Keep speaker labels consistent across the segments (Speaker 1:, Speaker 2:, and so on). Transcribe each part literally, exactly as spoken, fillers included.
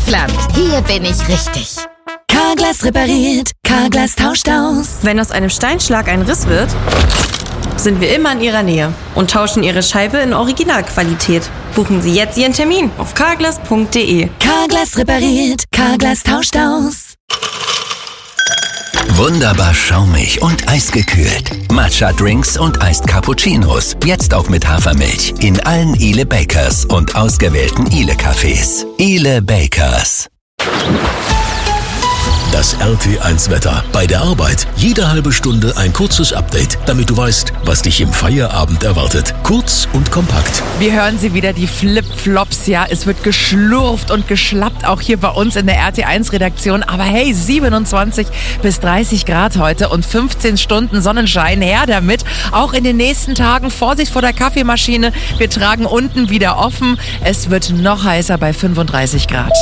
Speaker 1: Kaufland. Hier bin ich richtig.
Speaker 2: Carglass repariert, Carglass tauscht aus.
Speaker 3: Wenn aus einem Steinschlag ein Riss wird, sind wir immer in Ihrer Nähe und tauschen Ihre Scheibe in Originalqualität. Buchen Sie jetzt Ihren Termin auf carglass punkt de.
Speaker 2: Carglass repariert, Carglass tauscht aus.
Speaker 4: Wunderbar schaumig und eisgekühlt. Matcha-Drinks und Iced Cappuccinos. Jetzt auch mit Hafermilch. In allen Ile Bakers und ausgewählten Ile-Cafés. Ile Bakers.
Speaker 5: Das R T eins Wetter. Bei der Arbeit jede halbe Stunde ein kurzes Update, damit du weißt, was dich im Feierabend erwartet. Kurz und kompakt.
Speaker 6: Wir hören sie wieder, die Flip-Flops, ja. Es wird geschlurft und geschlappt, auch hier bei uns in der R T eins Redaktion. Aber hey, siebenundzwanzig bis dreißig Grad heute und fünfzehn Stunden Sonnenschein. Her damit. Auch in den nächsten Tagen. Vorsicht vor der Kaffeemaschine. Wir tragen unten wieder offen. Es wird noch heißer bei fünfunddreißig Grad.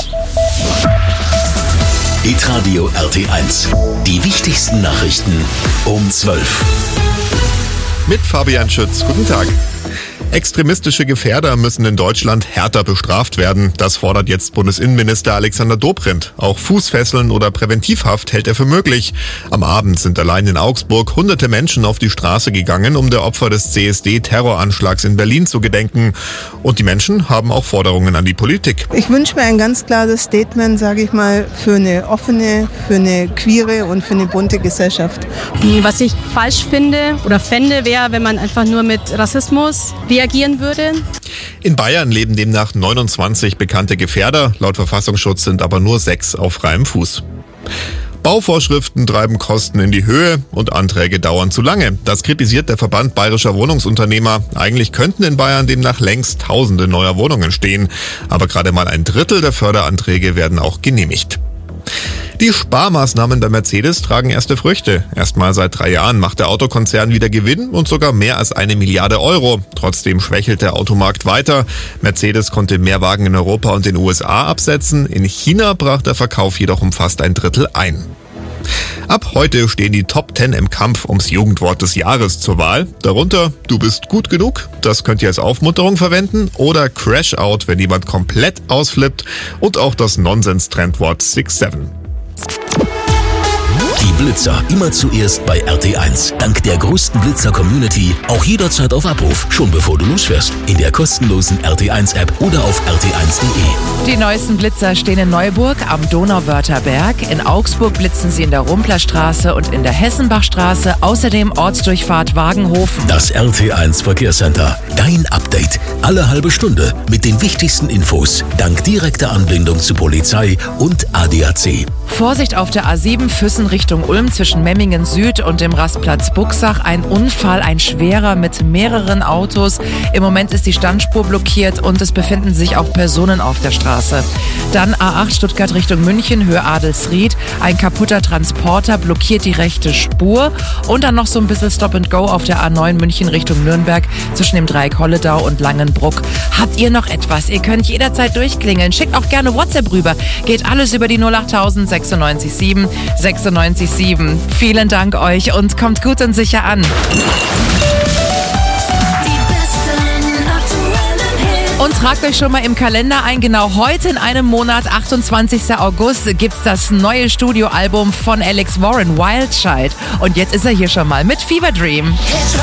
Speaker 5: Hitradio R T eins. Die wichtigsten Nachrichten um zwölf.
Speaker 7: Mit Fabian Schütz. Guten Tag. Extremistische Gefährder müssen in Deutschland härter bestraft werden. Das fordert jetzt Bundesinnenminister Alexander Dobrindt. Auch Fußfesseln oder Präventivhaft hält er für möglich. Am Abend sind allein in Augsburg hunderte Menschen auf die Straße gegangen, um der Opfer des C S D-Terroranschlags in Berlin zu gedenken. Und die Menschen haben auch Forderungen an die Politik.
Speaker 8: Ich wünsche mir ein ganz klares Statement, sage ich mal, für eine offene, für eine queere und für eine bunte Gesellschaft.
Speaker 9: Was ich falsch finde oder fände, wäre, wenn man einfach nur mit Rassismus reagieren würde.
Speaker 7: In Bayern leben demnach neunundzwanzig bekannte Gefährder. Laut Verfassungsschutz sind aber nur sechs auf freiem Fuß. Bauvorschriften treiben Kosten in die Höhe und Anträge dauern zu lange. Das kritisiert der Verband Bayerischer Wohnungsunternehmer. Eigentlich könnten in Bayern demnach längst Tausende neuer Wohnungen stehen. Aber gerade mal ein Drittel der Förderanträge werden auch genehmigt. Die Sparmaßnahmen bei Mercedes tragen erste Früchte. Erstmal seit drei Jahren macht der Autokonzern wieder Gewinn und sogar mehr als eine Milliarde Euro. Trotzdem schwächelt der Automarkt weiter. Mercedes konnte mehr Wagen in Europa und den U S A absetzen. In China brach der Verkauf jedoch um fast ein Drittel ein. Ab heute stehen die Top zehn im Kampf ums Jugendwort des Jahres zur Wahl. Darunter "Du bist gut genug", das könnt ihr als Aufmunterung verwenden, oder "Crash Out", wenn jemand komplett ausflippt, und auch das Nonsens-Trendwort six seven.
Speaker 5: Die Blitzer immer zuerst bei R T eins. Dank der größten Blitzer-Community auch jederzeit auf Abruf, schon bevor du losfährst. In der kostenlosen R T eins App oder auf r t eins punkt de.
Speaker 6: Die neuesten Blitzer stehen in Neuburg am Donauwörtherberg. In Augsburg blitzen sie in der Rumplerstraße und in der Hessenbachstraße. Außerdem Ortsdurchfahrt Wagenhofen.
Speaker 5: Das R T eins Verkehrscenter. Dein Update. Alle halbe Stunde mit den wichtigsten Infos. Dank direkter Anbindung zu Polizei und A D A C.
Speaker 6: Vorsicht auf der A sieben Füssen Richtung Ulm zwischen Memmingen Süd und dem Rastplatz Buxach. Ein Unfall, ein schwerer mit mehreren Autos. Im Moment ist die Standspur blockiert und es befinden sich auch Personen auf der Straße. Dann A acht Stuttgart Richtung München, Höhe Adelsried. Ein kaputter Transporter blockiert die rechte Spur. Und dann noch so ein bisschen Stop and Go auf der A neun München Richtung Nürnberg zwischen dem Dreieck Holledau und Langenbruck. Habt ihr noch etwas? Ihr könnt jederzeit durchklingeln. Schickt auch gerne WhatsApp rüber. Geht alles über die null acht sechsundneunzig sieben sechsundneunzig sieben. Vielen Dank euch und kommt gut und sicher an. Und tragt euch schon mal im Kalender ein, genau heute in einem Monat, achtundzwanzigster August, gibt's das neue Studioalbum von Alex Warren, Wild Child. Und jetzt ist er hier schon mal mit Fever Dream.